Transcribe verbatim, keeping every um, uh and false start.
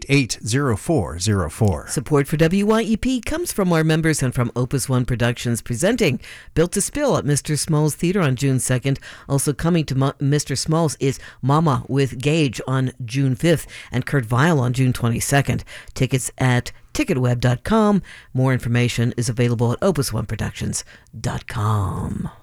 eight eight zero four zero four. Support for W Y E P comes from our members and from Opus One Productions, presenting Built to Spill at Mister Smalls Theater on June second. Also coming to Mo- Mister Smalls is Mama with Gage on June fifth and Kurt Vile on June twenty-second. Tickets at ticketweb dot com. More information is available at opus one productions dot com.